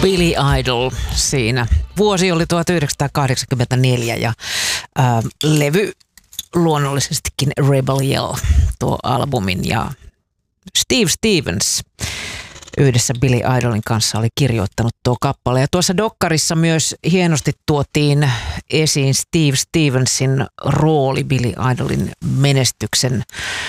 Billy Idol siinä. Vuosi oli 1984 ja levy luonnollisestikin Rebel Yell, tuo albumin, ja Steve Stevens yhdessä Billy Idolin kanssa oli kirjoittanut tuo kappale. Ja tuossa dokkarissa myös hienosti tuotiin esiin Steve Stevensin rooli Billy Idolin menestyksen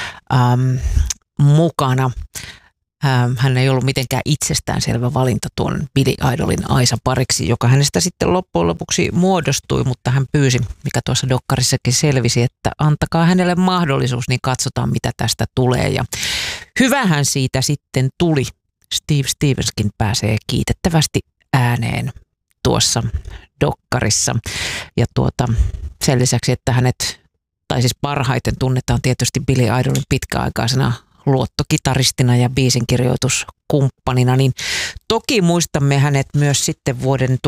mukana. Hän ei ollut mitenkään itsestäänselvä valinta tuon Billy Idolin Aisa-pariksi, joka hänestä sitten loppujen lopuksi muodostui, mutta hän pyysi, mikä tuossa dokkarissakin selvisi, että antakaa hänelle mahdollisuus, niin katsotaan mitä tästä tulee. Ja hyvähän siitä sitten tuli. Steve Stevenskin pääsee kiitettävästi ääneen tuossa dokkarissa. Ja sen lisäksi, että hänet, tai siis parhaiten tunnetaan tietysti Billy Idolin pitkäaikaisena luottokitaristina ja biisinkirjoituskumppanina, niin toki muistamme hänet myös sitten vuoden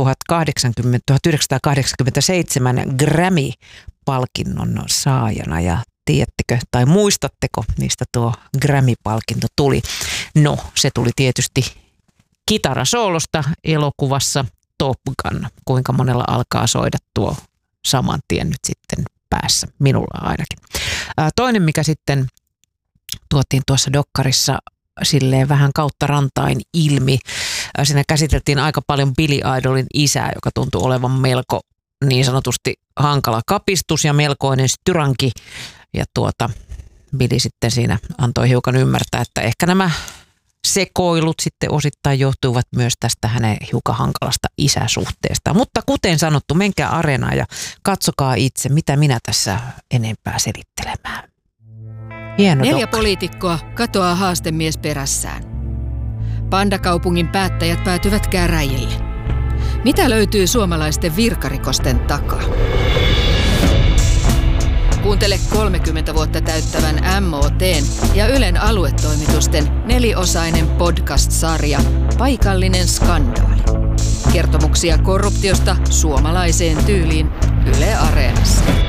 1987 Grammy-palkinnon saajana. Ja tiedättekö tai muistatteko, mistä tuo Grammy-palkinto tuli? No, se tuli tietysti kitarasoolosta elokuvassa Top Gun. Kuinka monella alkaa soida tuo saman tien nyt sitten päässä? Minulla ainakin. Toinen, mikä sitten tuotiin tuossa dokkarissa silleen vähän kautta rantain ilmi. Siinä käsiteltiin aika paljon Billy Idolin isää, joka tuntui olevan melko niin sanotusti hankala kapistus ja melkoinen styranki. Ja Billy sitten siinä antoi hiukan ymmärtää, että ehkä nämä sekoilut sitten osittain johtuvat myös tästä hänen hiukan hankalasta isäsuhteesta. Mutta kuten sanottu, menkää Areenaan ja katsokaa itse, mitä minä tässä enempää selittelemään. Hieno 4 poliitikkoa katoaa haastemies perässään. Pandakaupungin päättäjät päätyvät käräjille. Mitä löytyy suomalaisten virkarikosten takaa? Kuuntele 30 vuotta täyttävän MOT:n ja Ylen aluetoimitusten 4-osainen podcast-sarja Paikallinen skandaali. Kertomuksia korruptiosta suomalaiseen tyyliin Yle Areenassa.